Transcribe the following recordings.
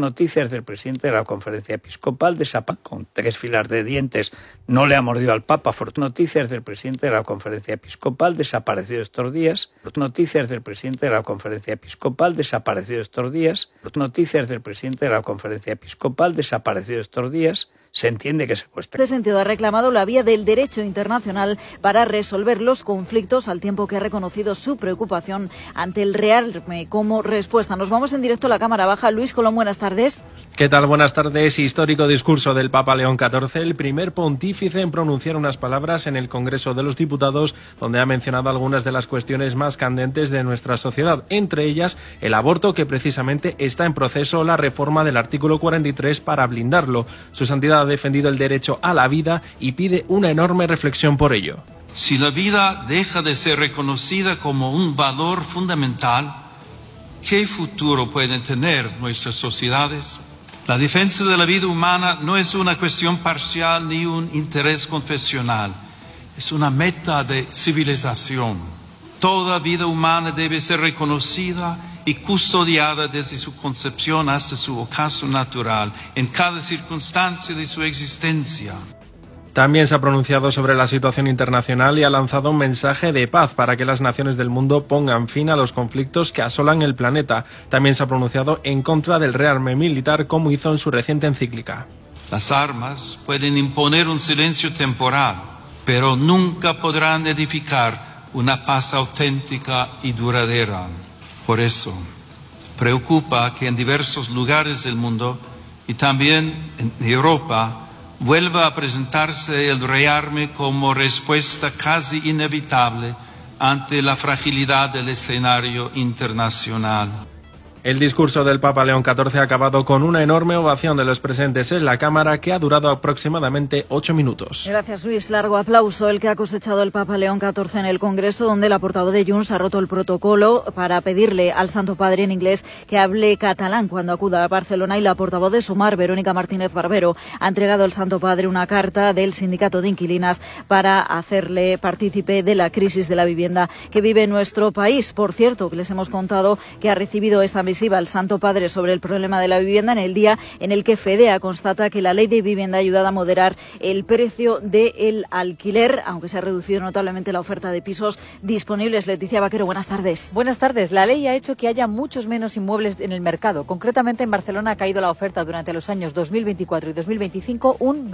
Noticias del presidente de la Conferencia Episcopal con 3 filas de dientes no le ha mordido al Papa. Noticias del presidente de la Conferencia Episcopal desaparecido estos días. Noticias del presidente de la Conferencia Episcopal desaparecido estos días. Noticias del presidente de la Conferencia Episcopal desaparecido estos días. Se entiende que se cuesta. En este sentido, ha reclamado la vía del derecho internacional para resolver los conflictos, al tiempo que ha reconocido su preocupación ante el rearme como respuesta. Nos vamos en directo a la Cámara Baja. Luis Colón, buenas tardes. ¿Qué tal? Buenas tardes. Histórico discurso del Papa León XIV, el primer pontífice en pronunciar unas palabras en el Congreso de los Diputados, donde ha mencionado algunas de las cuestiones más candentes de nuestra sociedad, entre ellas el aborto, que precisamente está en proceso la reforma del artículo 43 para blindarlo. Su santidad ha defendido el derecho a la vida y pide una enorme reflexión por ello. Si la vida deja de ser reconocida como un valor fundamental, ¿qué futuro pueden tener nuestras sociedades? La defensa de la vida humana no es una cuestión parcial ni un interés confesional, es una meta de civilización. Toda vida humana debe ser reconocida y custodiada desde su concepción hasta su ocaso natural, en cada circunstancia de su existencia. También se ha pronunciado sobre la situación internacional y ha lanzado un mensaje de paz para que las naciones del mundo pongan fin a los conflictos que asolan el planeta. También se ha pronunciado en contra del rearme militar, como hizo en su reciente encíclica. Las armas pueden imponer un silencio temporal, pero nunca podrán edificar una paz auténtica y duradera. Por eso, preocupa que en diversos lugares del mundo y también en Europa vuelva a presentarse el rearme como respuesta casi inevitable ante la fragilidad del escenario internacional. El discurso del Papa León XIV ha acabado con una enorme ovación de los presentes en la Cámara, que ha durado aproximadamente 8 minutos. Gracias, Luis. Largo aplauso el que ha cosechado el Papa León XIV en el Congreso, donde la portavoz de Junts ha roto el protocolo para pedirle al Santo Padre en inglés que hable catalán cuando acuda a Barcelona, y la portavoz de Sumar, Verónica Martínez Barbero, ha entregado al Santo Padre una carta del Sindicato de Inquilinas para hacerle partícipe de la crisis de la vivienda que vive nuestro país. Por cierto, que les hemos contado que ha recibido esta misiva al Santo Padre sobre el problema de la vivienda en el día en el que FEDEA constata que la ley de vivienda ha ayudado a moderar el precio del alquiler, aunque se ha reducido notablemente la oferta de pisos disponibles. Leticia Vaquero, buenas tardes. Buenas tardes. La ley ha hecho que haya muchos menos inmuebles en el mercado. Concretamente, en Barcelona ha caído la oferta durante los años 2024 y 2025 un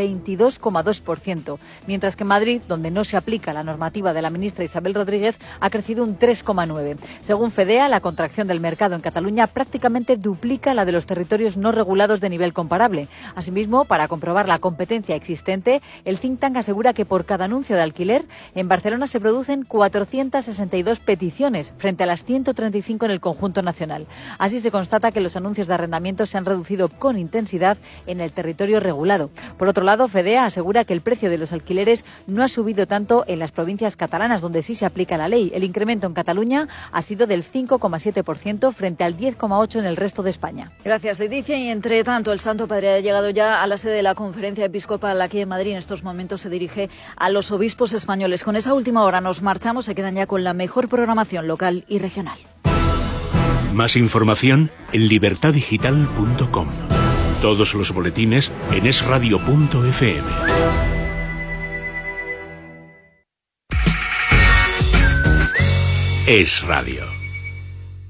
22,2%, mientras que en Madrid, donde no se aplica la normativa de la ministra Isabel Rodríguez, ha crecido un 3,9%. Según FEDEA, la contracción del mercado en Cataluña prácticamente duplica la de los territorios no regulados de nivel comparable. Asimismo, para comprobar la competencia existente, el think tank asegura que por cada anuncio de alquiler, en Barcelona se producen 462 peticiones frente a las 135 en el conjunto nacional. Así se constata que los anuncios de arrendamiento se han reducido con intensidad en el territorio regulado. Por otro lado, FEDEA asegura que el precio de los alquileres no ha subido tanto en las provincias catalanas, donde sí se aplica la ley. El incremento en Cataluña ha sido del 5,7% frente al 10,8% en el resto de España. Gracias, Leticia. Y entre tanto, el Santo Padre ha llegado ya a la sede de la Conferencia Episcopal aquí en Madrid. En estos momentos se dirige a los obispos españoles. Con esa última hora nos marchamos. Se quedan ya con la mejor programación local y regional. Más información en libertadigital.com. Todos los boletines en esradio.fm. Es Radio.